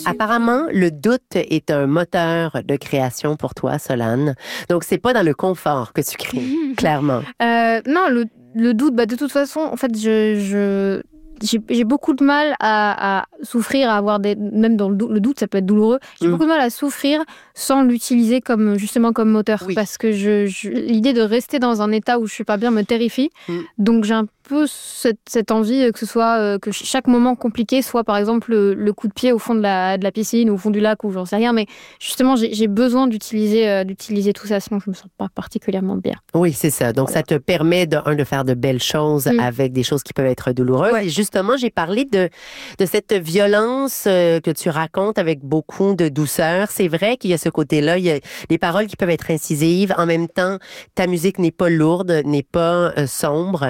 Apparemment, le doute est un moteur de création pour toi, Solane. Donc, c'est pas dans le confort que tu crées, clairement. Non, le doute, de toute façon, en fait, j'ai beaucoup de mal à souffrir, à avoir même dans le doute, ça peut être douloureux. J'ai beaucoup de mal à souffrir sans l'utiliser justement comme moteur. Oui. Parce que l'idée de rester dans un état où je suis pas bien me terrifie. Donc, j'ai un peu cette envie que ce soit que chaque moment compliqué soit par exemple le coup de pied au fond de la piscine ou au fond du lac ou j'en sais rien, mais justement j'ai besoin d'utiliser tout ça, sinon je me sens pas particulièrement bien. Oui, c'est ça. Donc ça te permet de faire de belles choses avec des choses qui peuvent être douloureuses. Ouais. Et justement, j'ai parlé de cette violence que tu racontes avec beaucoup de douceur. C'est vrai qu'il y a ce côté-là, il y a des paroles qui peuvent être incisives. En même temps, ta musique n'est pas lourde, n'est pas sombre.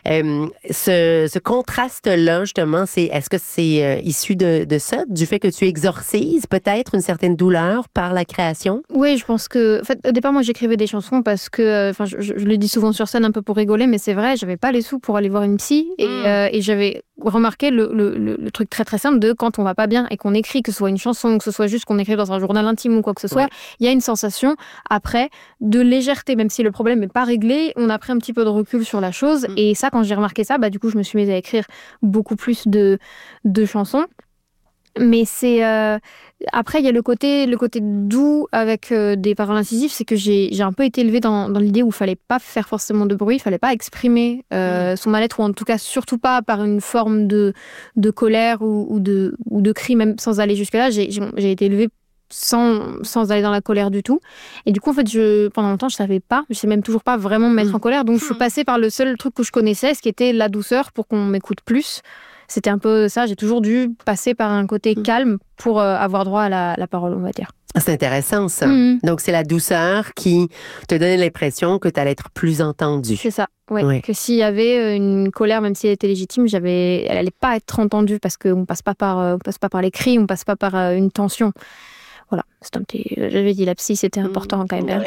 Ce contraste-là, justement, est-ce que c'est issu de ça, du fait que tu exorcises peut-être une certaine douleur par la création? Oui, je pense que, en fait, au départ, moi, j'écrivais des chansons parce que, je le dis souvent sur scène un peu pour rigoler, mais c'est vrai, j'avais pas les sous pour aller voir une psy et j'avais remarqué le truc très très simple de quand on va pas bien et qu'on écrit, que ce soit une chanson, que ce soit juste qu'on écrit dans un journal intime ou quoi que ce soit, il y a une sensation après de légèreté, même si le problème n'est pas réglé, on a pris un petit peu de recul sur la chose et ça, quand j'ai remarqué ça, du coup, je me suis mise à écrire beaucoup plus de chansons. Mais c'est après il y a le côté doux avec des paroles incisives, c'est que j'ai un peu été élevée dans l'idée où il fallait pas faire forcément de bruit, il fallait pas exprimer son mal-être, ou en tout cas surtout pas par une forme de colère ou de cri, même sans aller jusque là. J'ai été élevée sans aller dans la colère du tout. Et du coup, en fait, pendant longtemps, je sais même toujours pas vraiment me mettre en colère. Donc, je suis passée par le seul truc que je connaissais, ce qui était la douceur pour qu'on m'écoute plus. C'était un peu ça. J'ai toujours dû passer par un côté calme pour avoir droit à la parole, on va dire. C'est intéressant, ça. Donc, c'est la douceur qui te donnait l'impression que tu allais être plus entendue. C'est ça, oui. Que s'il y avait une colère, même si elle était légitime, elle allait pas être entendue parce qu'on passe pas par les cris, on passe pas par une tension. Voilà, c'est un petit... J'avais dit la psy, c'était important quand même.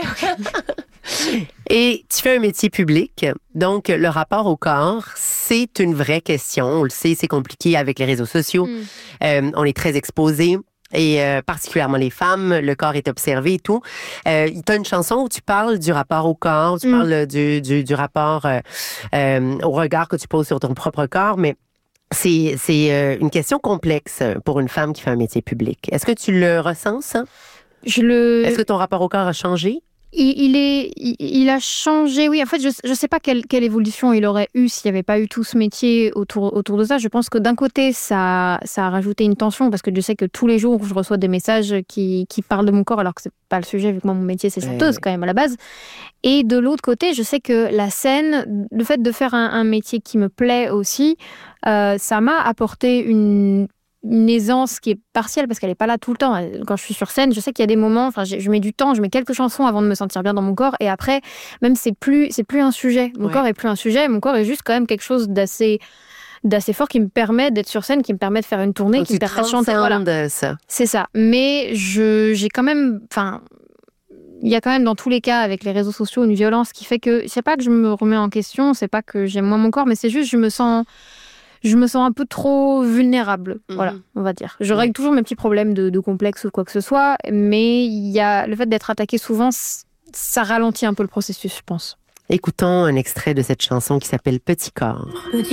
Et tu fais un métier public, donc le rapport au corps, c'est une vraie question. On le sait, c'est compliqué avec les réseaux sociaux. On est très exposés. Et particulièrement les femmes, le corps est observé et tout. Tu as une chanson où tu parles du rapport au corps, tu parles du rapport au regard que tu poses sur ton propre corps, mais c'est une question complexe pour une femme qui fait un métier public. Est-ce que tu le ressens, ça? Est-ce que ton rapport au corps a changé? Il a changé, oui. En fait, je sais pas quelle évolution il aurait eu s'il n'y avait pas eu tout ce métier autour de ça. Je pense que d'un côté, ça a rajouté une tension parce que je sais que tous les jours, je reçois des messages qui parlent de mon corps alors que c'est pas le sujet, vu que moi, mon métier, c'est chanteuse quand même à la base. Et de l'autre côté, je sais que la scène, le fait de faire un métier qui me plaît aussi, ça m'a apporté une aisance qui est partielle parce qu'elle n'est pas là tout le temps. Quand je suis sur scène, je sais qu'il y a des moments, je mets du temps, je mets quelques chansons avant de me sentir bien dans mon corps et après, même c'est plus un sujet. Mon corps est plus un sujet, mon corps est juste quand même quelque chose d'assez fort qui me permet d'être sur scène, qui me permet de faire une tournée, qui me permet de chanter. Voilà. Ça. C'est ça. Mais j'ai quand même... il y a quand même dans tous les cas avec les réseaux sociaux une violence qui fait que c'est pas que je me remets en question, c'est pas que j'aime moins mon corps, mais c'est juste je me sens un peu trop vulnérable, voilà, on va dire. Je règle toujours mes petits problèmes de complexe ou quoi que ce soit, mais il y a le fait d'être attaqué souvent, ça ralentit un peu le processus, je pense. Écoutons un extrait de cette chanson qui s'appelle Petit corps. Petit